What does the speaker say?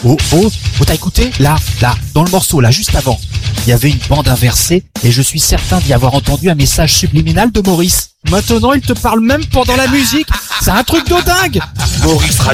t'as écouté? Là, dans le morceau, là, juste avant, il y avait une bande inversée et je suis certain d'y avoir entendu un message subliminal de Maurice. Maintenant, il te parle même pendant la musique. C'est un truc de dingue. Maurice